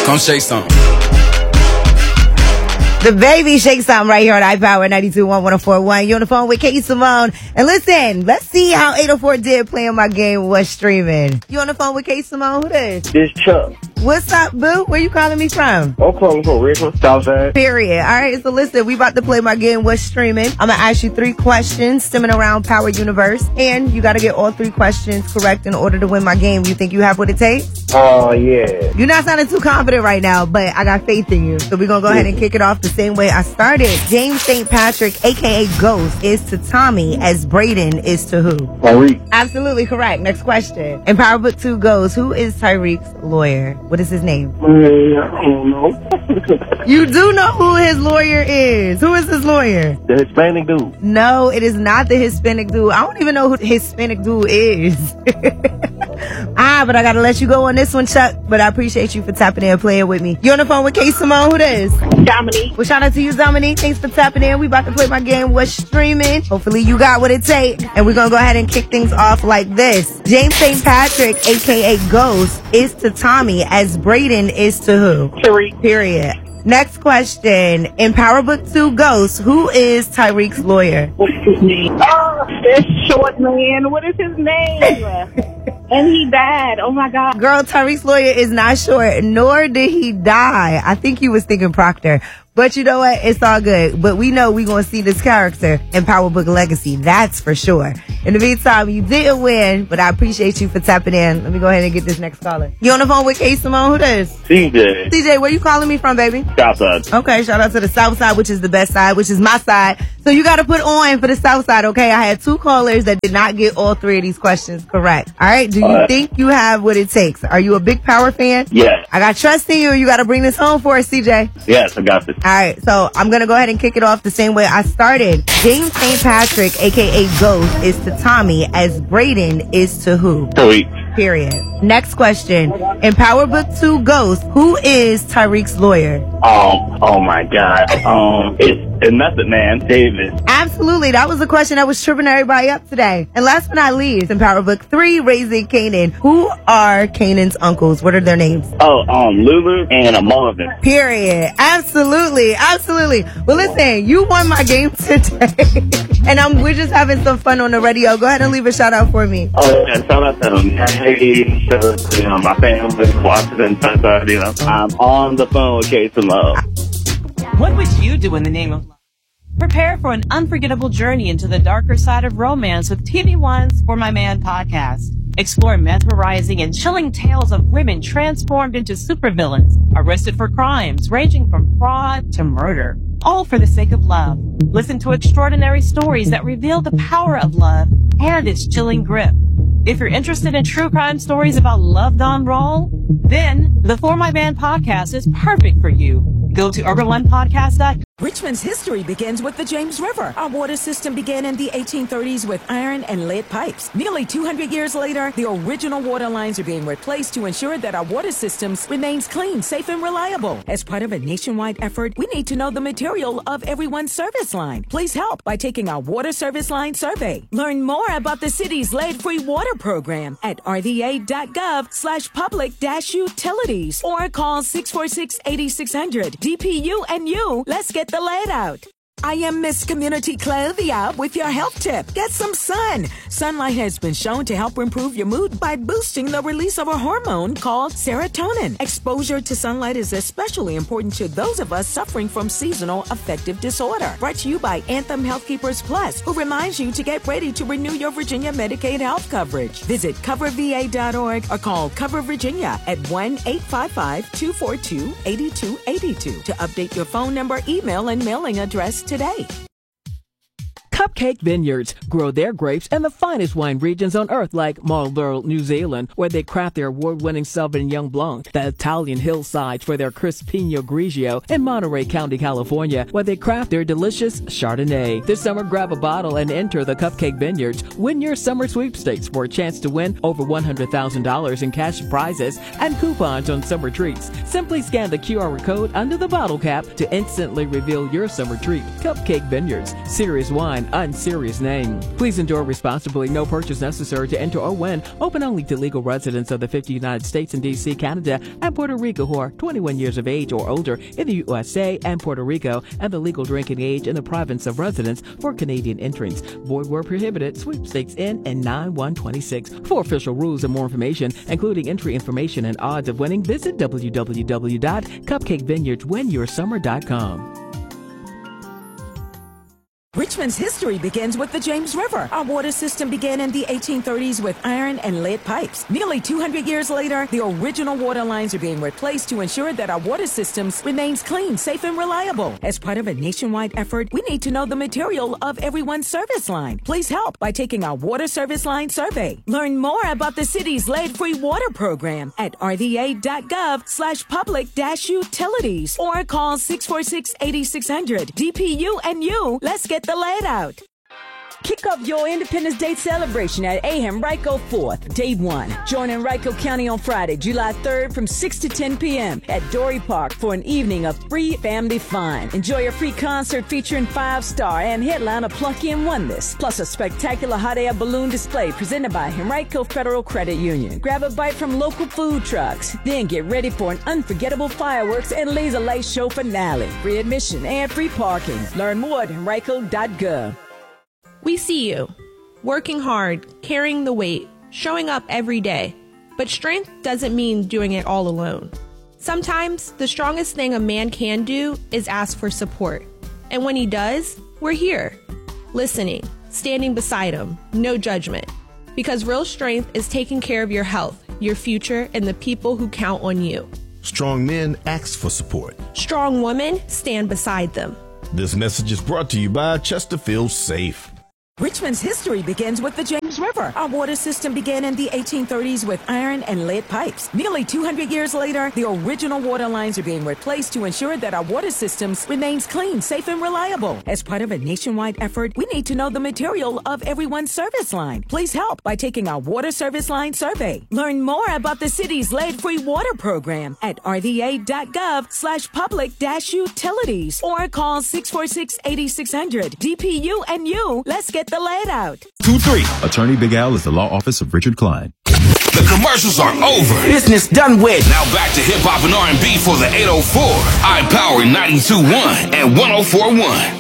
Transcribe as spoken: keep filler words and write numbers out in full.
Come shake something. The baby shakes something right here on iPower ninety-two point one, one oh four point one. You're on the phone with Kate Simone. And listen, let's see how eight oh four did playing my game was streaming. You on the phone with Kate Simone? Who this? This Chuck. What's up, boo? Where you calling me from? I'm calling from Richmond, Southside. Period. All right, so listen, we about to play my game was streaming. I'm going to ask you three questions stemming around Power Universe. And you got to get all three questions correct in order to win my game. You think you have what it takes? Oh, uh, yeah. You're not sounding too confident right now, but I got faith in you. So we're going to go ahead and kick it off the same way I started. James Saint Patrick, a k a. Ghost, is to Tommy as Brayden is to who? Tyreek. Absolutely correct. Next question. In Power Book two goes, who is Tyreek's lawyer? What is his name? Mm, I don't know. You do know who his lawyer is. Who is his lawyer? The Hispanic dude. No, it is not the Hispanic dude. I don't even know who the Hispanic dude is. Ah, but I gotta let you go on this one, Chuck. But I appreciate you for tapping in and playing with me. You on the phone with Kate Simone? Who this? Dominique. Well, shout out to you, Dominique. Thanks for tapping in. We about to play my game, What's Streaming. Hopefully you got what it takes. And we're gonna go ahead and kick things off like this. James Saint Patrick, a k a. Ghost, is to Tommy as Brayden is to who? Tyreek. Period. Next question. In Power Book two Ghost, who is Tyreek's lawyer? What's his name? Oh, this short man. What is his name? And he died. Oh, my God. Girl, Tyreek's lawyer is not short, nor did he die. I think he was thinking Proctor. But you know what? It's all good. But we know we're going to see this character in Power Book Legacy. That's for sure. In the meantime, you didn't win, but I appreciate you for tapping in. Let me go ahead and get this next caller. You on the phone with Kate Simone? Who this? C J. C J, where you calling me from, baby? Southside. Okay, shout out to the South Side, which is the best side, which is my side. So you got to put on for the South Side, okay? I had two callers that did not get all three of these questions correct. All right? Do you right. think you have what it takes? Are you a big Power fan? Yes. I got trust in you. You got to bring this home for us, C J. Yes, I got this. All right, so I'm going to go ahead and kick it off the same way I started. James Saint Patrick, a k a. Ghost, is to Tommy as Brayden is to who? Tyreek. Period. Next question. In Power Book two Ghost, who is Tyreek's lawyer? Um, oh my God. Um, it's, it's Method Man, Davis. Absolutely. That was the question that was tripping everybody up today. And last but not least, in Power Book three, Raising Kanan, who are Kanan's uncles? What are their names? Oh, um, Lulu and Marvin. Period. Absolutely. Absolutely. Well, listen, you won my game today. And I'm, we're just having some fun on the radio. Go ahead and leave a shout out for me. Oh, yeah, shout out to them. Hey, shout out to you know, my family, Washington, Southside, you know. I'm on the phone with Kate Simone. What would you do in the name of love? Prepare for an unforgettable journey into the darker side of romance with T V One's For My Man podcast. Explore mesmerizing and chilling tales of women transformed into supervillains, arrested for crimes ranging from fraud to murder, all for the sake of love. Listen to extraordinary stories that reveal the power of love and its chilling grip. If you're interested in true crime stories about love gone wrong, then the For My Man podcast is perfect for you. Go to urban one podcast dot com. Richmond's history begins with the James River. Our water system began in the eighteen thirties with iron and lead pipes. Nearly two hundred years later, the original water lines are being replaced to ensure that our water systems remains clean, safe, and reliable. As part of a nationwide effort, we need to know the material of everyone's service line. Please help by taking our water service line survey. Learn more about the city's lead-free water program at r v a dot gov slash public dash utilities or call six four six, eight six zero zero. D P U and you, let's get the lead out. I am Miss Community Clavia with your health tip. Get some sun. Sunlight has been shown to help improve your mood by boosting the release of a hormone called serotonin. Exposure to sunlight is especially important to those of us suffering from seasonal affective disorder. Brought to you by Anthem Healthkeepers Plus, who reminds you to get ready to renew your Virginia Medicaid health coverage. Visit cover v a dot org or call Cover Virginia at one eight five five, two four two, eight two eight two to update your phone number, email, and mailing address today. Cupcake Vineyards grow their grapes in the finest wine regions on earth, like Marlborough, New Zealand, where they craft their award-winning Sauvignon Blanc, the Italian hillsides for their crisp Pinot Grigio, and Monterey County, California, where they craft their delicious Chardonnay. This summer, grab a bottle and enter the Cupcake Vineyards. Win your summer sweepstakes for a chance to win over one hundred thousand dollars in cash prizes and coupons on summer treats. Simply scan the Q R code under the bottle cap to instantly reveal your summer treat. Cupcake Vineyards, serious wine, and serious name. Please endure responsibly. No purchase necessary to enter or win. Open only to legal residents of the fifty United States and D C, Canada, and Puerto Rico who are twenty-one years of age or older in the U S A and Puerto Rico, and the legal drinking age in the province of residence for Canadian entrants. Void where prohibited. Sweepstakes in and nine one twenty-six. For official rules and more information, including entry information and odds of winning, visit w w w dot cupcake vineyards win your summer dot com. Richmond's history begins with the James River. Our water system began in the eighteen thirties with iron and lead pipes. Nearly two hundred years later, the original water lines are being replaced to ensure that our water systems remains clean, safe, and reliable. As part of a nationwide effort, we need to know the material of everyone's service line. Please help by taking our water service line survey. Learn more about the city's lead-free water program at r v a dot gov slash public dash utilities or call six four six, eight six zero zero. D P U and you, let's get the lead out. Kick off your Independence Day celebration at A. Henrico fourth, Day one. Join Henrico County on Friday, July third from six to ten p.m. at Dory Park for an evening of free family fun. Enjoy a free concert featuring five-star and headliner Plucky and Oneless, plus a spectacular hot air balloon display presented by Henrico Federal Credit Union. Grab a bite from local food trucks, then get ready for an unforgettable fireworks and laser light show finale. Free admission and free parking. Learn more at henrico dot gov. We see you, working hard, carrying the weight, showing up every day. But strength doesn't mean doing it all alone. Sometimes the strongest thing a man can do is ask for support. And when he does, we're here, listening, standing beside him, no judgment. Because real strength is taking care of your health, your future, and the people who count on you. Strong men ask for support. Strong women stand beside them. This message is brought to you by Chesterfield Safe. Richmond's history begins with the James River. Our water system began in the eighteen thirties with iron and lead pipes. Nearly two hundred years later, the original water lines are being replaced to ensure that our water systems remains clean, safe, and reliable. As part of a nationwide effort, we need to know the material of everyone's service line. Please help by taking our water service line survey. Learn more about the city's lead-free water program at r v a dot gov slash public dash utilities or call six four six, eight six zero zero. D P U and you, let's get the lead out. two three. Attorney Big Al is the law office of Richard Klein. The commercials are over. Business done with. Now back to hip hop and R and B for the eight oh four. iPower ninety-two point one and one oh four point one.